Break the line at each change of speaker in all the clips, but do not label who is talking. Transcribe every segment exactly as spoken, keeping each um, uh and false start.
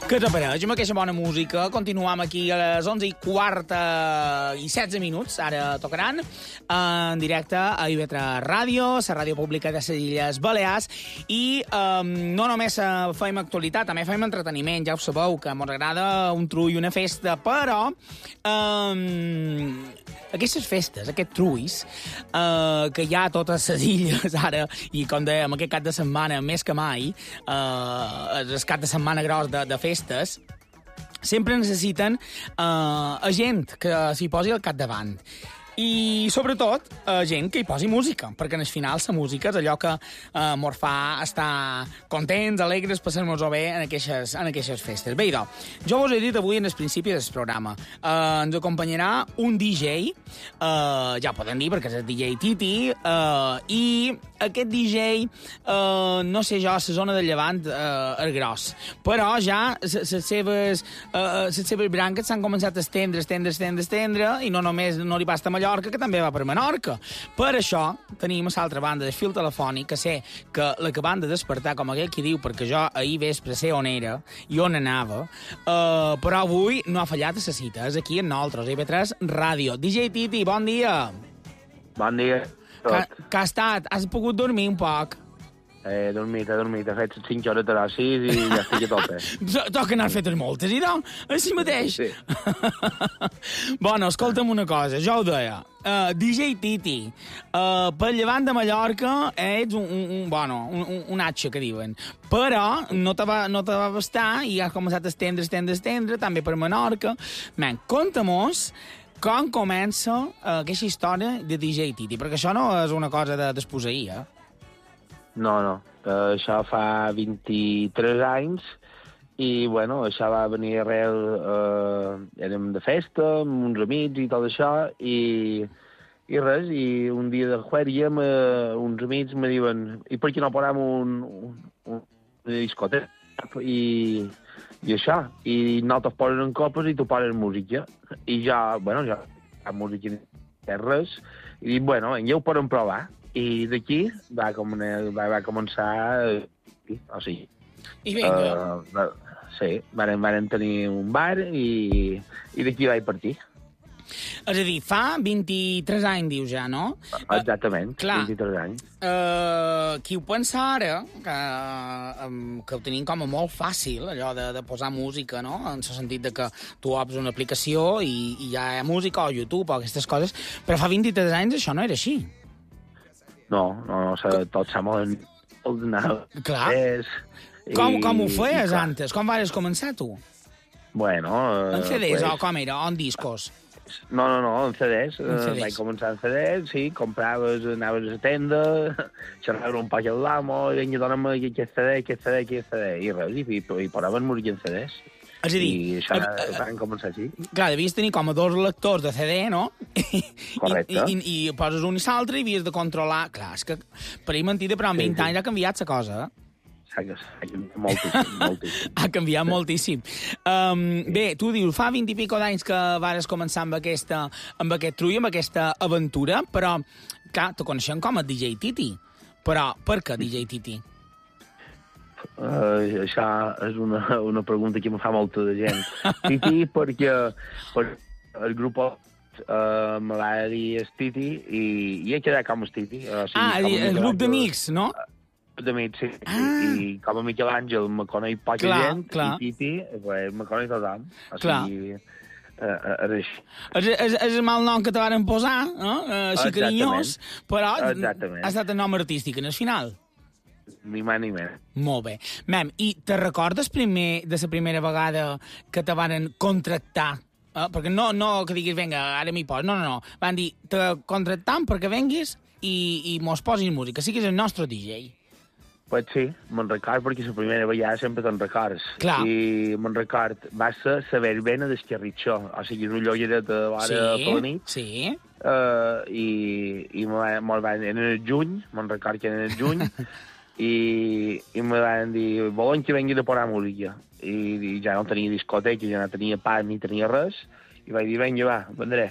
Què t'apareix amb aquesta bona música? Continuam aquí a les onze i quarta i setze minuts, ara tocaran, en directe a I V tres Ràdio, la ràdio pública de les Illes Balears, i um, no només fem actualitat, també fem entreteniment, ja ho sabeu, que ens agrada un trull i una festa, però um, aquestes festes, aquests trulls, uh, que hi ha a totes les illes ara, i com dèiem, aquest cap de setmana, més que mai, uh, el cap de setmana gros de, de festes, sempre necessiten uh, a gent que s'hi posi al capdavant. I, sobretot, eh, gent que hi posi música, perquè, al final, la música és allò que eh, mos fa estar contents, alegres, passar-nos-ho bé en aquestes, en aquestes festes. Bé, idò, jo vos he dit avui en el principi del programa. Eh, ens acompanyarà un D J, eh, ja ho podem dir, perquè és el D J Titi, eh, i aquest D J, eh, no sé jo, a la zona del Llevant eh, és gros, però ja les seves, eh, seves branques s'han començat a estendre, estendre, estendre, estendre, i no només no li basta Mallorca, que també va per Menorca. Per això tenim a l'altra banda del fil telefònic, que sé que l'acaban de despertar, com aquell qui diu, perquè jo ahir vespre sé on era i on anava, uh, però avui no ha fallat la cita. És aquí amb nosaltres, I V tres Ràdio. D J Titi, bon dia.
Bon dia.
Que, que ha estat? Has pogut dormir un poc?
He dormit, he dormit. He fet cinc hores de les sis i ja estic a tope.
Toca anar fetes moltes, i no? Així mateix.
Sí.
Bueno, escolta'm una cosa, jo ho deia. Uh, D J Titi, uh, pel llevant de Mallorca ets un, un, un, bueno, un, un, un atxa, que diuen. Però no te va, no te va bastar i has començat a estendre, estendre, estendre, també per Menorca. Man, conta-mos com comença uh, aquesta història de D J Titi, perquè això no és una cosa de desposair, eh?
No, no. Uh, això fa vint-i-tres anys i, bueno, això va venir arrel... Uh, érem de festa, amb uns amics i tot això, i, i res, i un dia de jueria uh, uns amics me diuen i per què no posem un, un, un discoteca? I, i això. I nosaltres posen en copes i tu poses música. I jo, bueno, jo, la música no res, i dic, bueno, ja ho podem provar. I d'aquí va, va, va començar... Eh, o sigui...
I vinga.
Uh, va, sí, varen, varen tenir un bar i, i d'aquí vaig partir.
És a dir, fa vint-i-tres anys, dius ja, no?
Exactament,
uh, clar,
vint-i-tres anys.
Uh, qui ho pensa ara, que, um, que ho tenim com a molt fàcil, allò de, de posar música, no? En el sentit de que tu obres una aplicació i, i hi ha música, o YouTube, o aquestes coses, però fa vint-i-tres anys això no era així.
No, no, no, se, tot s'ha molt...
Clar. És, com, i, com ho feies antes? Com vas començar, tu?
Bueno...
En C Ds,
pues,
o com era? O en discos?
No, no, no, en C Ds.
En C Ds.
Vaig començar en C Ds, sí, compraves, anaves a la tenda, xerraves un poc amb l'amo, i vinga, dona'm aquest C D, aquest C D, aquest C D, i res, i, i, i posaven música en C Ds.
És a dir...
I això uh, van començar així.
Clar, devies tenir com a dos lectors de C D, no?
Correcte.
I, i, i poses un i l'altre i havies de controlar... Clar, és que per ahir mentida, però en vint sí, sí. anys ha canviat la cosa, eh?
Ha canviat moltíssim, moltíssim.
Ha canviat moltíssim. Um, bé, tu dius, fa vint i pico d'anys que vares començar amb, aquesta, amb aquest trull, amb aquesta aventura, però, clar, te coneixem com a D J Titi. Però, per què D J Titi?
Uh, això és una, una pregunta que em fa molta de gent. Titi, perquè, perquè el grup uh, me va dir el Titi i, i he quedat com el Titi. Uh, o sigui,
ah, el, el grup d'amics, no?
D'amics, sí.
Ah.
I, I com a Miquel Àngel me coneix poca
clar,
gent,
clar.
I Titi pues, me coneix tothom. O
clar.
sigui, uh, és així.
És, és, és el mal nom que te varen posar, no? Uh, així carinyós, però
exactament.
Ha estat el nom artístic en el final.
Ni més ni més.
Molt bé. Mem, i te recordes primer de la primera vegada que te van contractar? Eh? Perquè no, no que diguis, vinga, ara m'hi pos. No, no, no. Van dir, te contractam perquè venguis i, i mos posis música. Siguis el nostre D J.
Pues sí, me'n record, perquè la primera vegada sempre te'n records.
Clar.
I me'n record, va ser la verbena d'Esquerritxó. O sigui, és un llogueret de l'hora
sí,
per la nit.
Sí,
uh, I, i me'l van... En el juny, me'n record que en el juny, i, i me van dir, volen que vengui a posar música. I, i ja no tenia discoteca, ja no tenia pa ni tenia res, i vaig dir, vinga, va, vendré.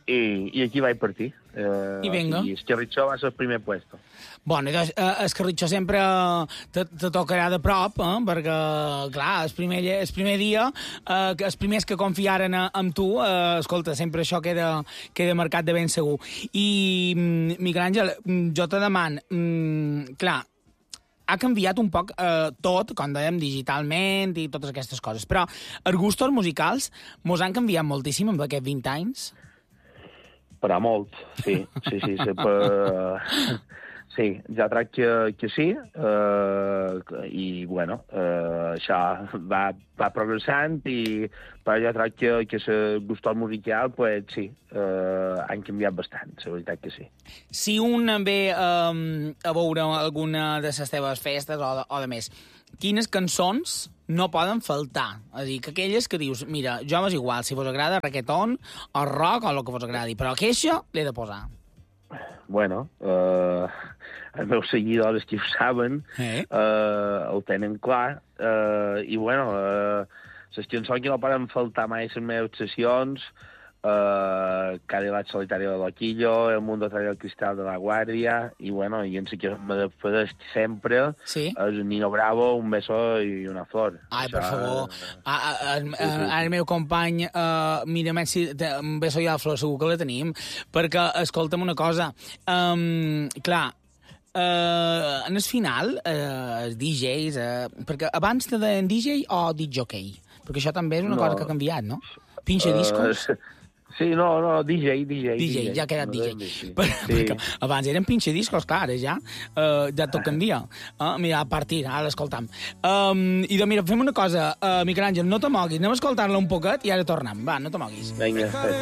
i, i aquí vaig partir. Eh,
I vinga.
I Escarritxó va ser el primer puesto.
Bueno, doncs, eh, Escarritxó sempre te, te tocarà de prop, eh? Perquè, clar, el primer, el primer dia, eh, els primers que confiaren en tu, eh, escolta, sempre això queda, queda marcat de ben segur. I, Miquel Àngel, jo te deman, mm, clar, ha canviat un poc eh, tot, com dèiem, digitalment i totes aquestes coses, però els gustos musicals mos han canviat moltíssim en aquests vint anys?
Però molt, sí, sí, sí, sí, per... sí, ja crec que, que sí, eh, i, bueno, eh, això va, va progressant, i, però jo crec que, que el gustos musical, pues, sí, eh, han canviat bastant, la veritat que sí.
Si un ve eh, a veure alguna de les teves festes o de, o de més, quines cançons no poden faltar? És a dir, que aquelles que dius, mira, jo m'és igual, si vos agrada reggaeton o rock o el que vos agradi, però aquesta l'he de posar.
Bueno, eh, els meus seguidors, els que ho saben,
Eh?
eh, ho tenen clar, eh, i bueno, eh, les cançons que no poden faltar mai les meves sessions, eh, Cadillac Solitario de Loquillo, El Mundo Trae el Cristal de la Guàrdia, i bueno, i en que me defensa sempre,
Sí?
és Nino Bravo, Un beso i una flor.
Ai, per
Això,
favor.
eh,
A, a, a,
sí, sí.
a, el meu company, uh, mira, si un beso i la flor, segur que la tenim, perquè, escolta'm una cosa, um, clar, uh, en el final, uh, els D Js, uh, perquè abans te deien D J o D J? Perquè això també és una
No.
cosa que ha canviat, no? Pinxa discos?
Uh, sí, no, no, D J, D J.
D J, ja ha quedat D J.
Sí.
Per,
Sí.
Perquè abans eren pinxadiscos, clar, ara ja, uh, ja tot canvia. Uh, mira, a partir, ara l'escoltam. Um, I doncs mira, fem una cosa, uh, Miquel Àngel, no te moguis, anem a escoltar-la un poquet i ara tornem. Va, no te moguis.
Vinga,